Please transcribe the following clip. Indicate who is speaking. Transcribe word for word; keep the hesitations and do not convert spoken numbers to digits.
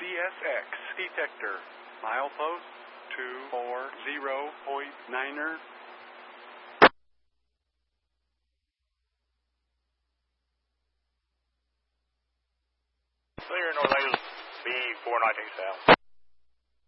Speaker 1: S X detector. Milepost two four zero point niner.
Speaker 2: Clear, North Angeles, B four nineteen South.